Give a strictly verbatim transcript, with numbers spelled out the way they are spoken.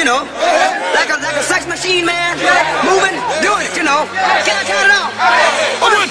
know, like a like a sex machine, man, moving, doing it, you know. Can I count it off?